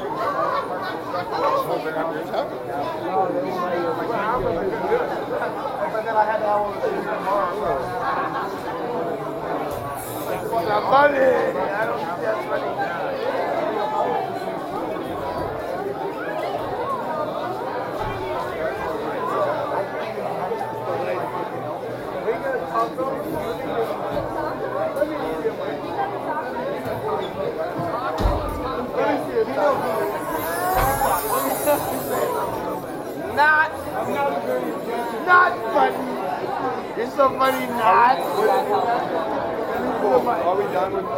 I had to have one tomorrow. Not funny. I don't think that's funny. Not funny. It's so funny, not. Are we done with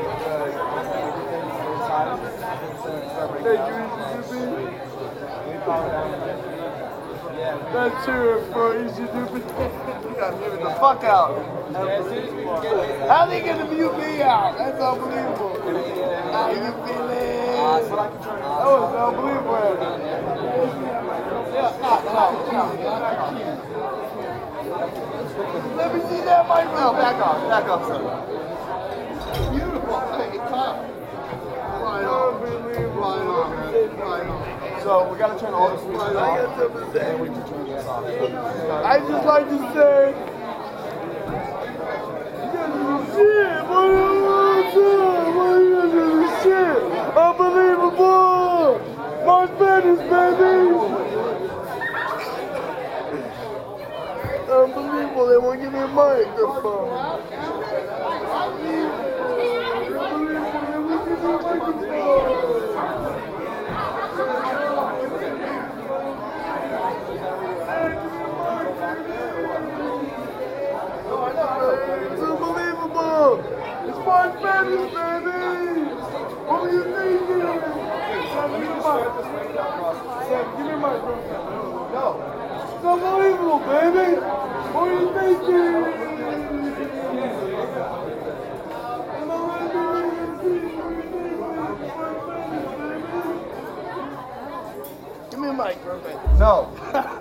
That's true for Easy Stupid. You gotta give it the fuck out. How they gonna mute me out? That's unbelievable. How you feeling? That was unbelievable. Let me see that mic. No, back off, son. Beautiful. Hey, come. So we gotta turn all the switches off, and we can turn this off. I just like to say, shit, shit, unbelievable, March Madness, baby. Unbelievable, they won't give me a microphone. It's unbelievable! It's March Madness, baby! What were you thinking? Sam, give me a mic. Sam, give me a mic, bro. No. It's unbelievable, baby! What were you thinking? Give me a mic, bro. No.